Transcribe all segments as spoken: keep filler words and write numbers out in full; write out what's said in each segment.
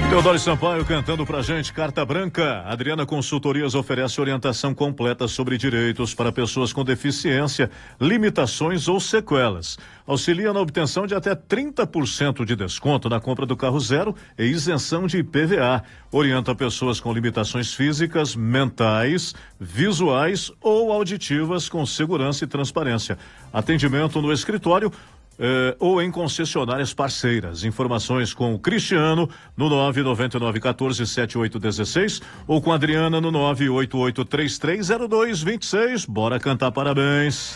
Teodoro Sampaio cantando pra gente Carta Branca. Adriana Consultorias oferece orientação completa sobre direitos para pessoas com deficiência, limitações ou sequelas. Auxilia na obtenção de até trinta por cento de desconto na compra do carro zero e isenção de I P V A. Orienta pessoas com limitações físicas, mentais, visuais ou auditivas com segurança e transparência. Atendimento no escritório Eh, ou em concessionárias parceiras. Informações com o Cristiano no nove nove nove um quatro sete oito um seis ou com a Adriana no nove oito oito três três zero dois dois seis. Bora cantar parabéns.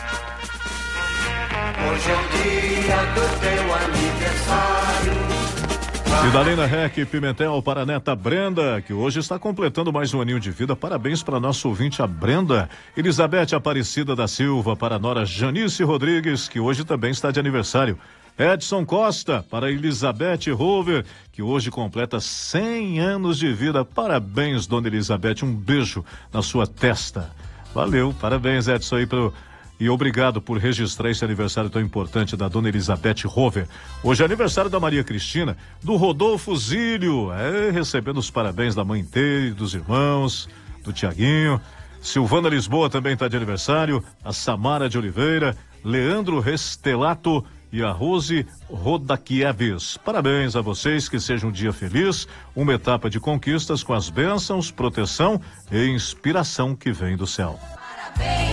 Hoje é o dia do teu aniversário. E da Lena Rec Pimentel para a neta Brenda, que hoje está completando mais um aninho de vida. Parabéns para nosso ouvinte, a Brenda. Elizabeth Aparecida da Silva para a nora Janice Rodrigues, que hoje também está de aniversário. Edson Costa para Elizabeth Rover, que hoje completa cem anos de vida. Parabéns, dona Elizabeth. Um beijo na sua testa. Valeu, parabéns, Edson, aí pro... E obrigado por registrar esse aniversário tão importante da dona Elizabeth Rover. Hoje é aniversário da Maria Cristina, do Rodolfo Zílio, é, recebendo os parabéns da mãe inteira, dos irmãos, do Tiaguinho. Silvana Lisboa também está de aniversário, a Samara de Oliveira, Leandro Restelato e a Rose Rodakieves. Parabéns a vocês, que seja um dia feliz, uma etapa de conquistas com as bênçãos, proteção e inspiração que vem do céu. Parabéns.